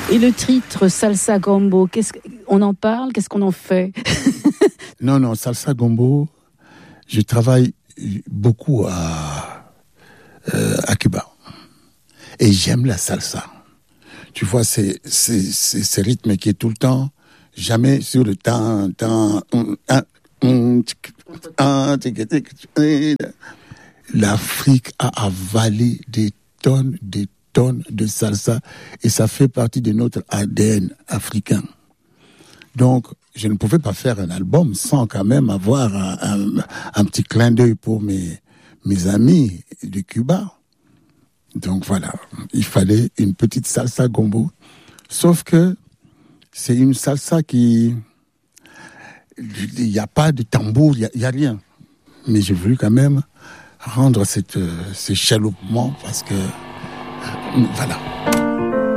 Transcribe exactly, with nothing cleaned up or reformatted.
Et le titre Salsa Gombo, qu'est-ce qu'on en parle? Qu'est-ce qu'on en fait? Non, non, Salsa Gombo, je travaille beaucoup à, euh, à Cuba. Et j'aime la salsa. Tu vois, c'est, c'est, c'est ce rythme qui est tout le temps, jamais sur le temps, temps, un, un, un, l'Afrique a avalé des tonnes, des tonnes de salsa et ça fait partie de notre A D N africain. Donc, je ne pouvais pas faire un album sans quand même avoir un, un, un petit clin d'œil pour mes, mes amis de Cuba. Donc voilà, il fallait une petite salsa gombo. Sauf que c'est une salsa qui... Il n'y a pas de tambour, il n'y a, a rien. Mais j'ai voulu quand même rendre cette, ce chaloupement parce que... Voilà.